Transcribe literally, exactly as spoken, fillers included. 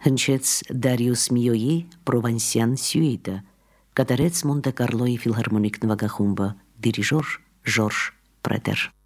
Հնչեց Դարիուս Միոյի Պրովանսյան սյուիտը, կատարեց Մոնտե Կարլոյի ֆիլհարմոնիկ նվագախումբը, դիրիժոր Ժորժ Պրետեր։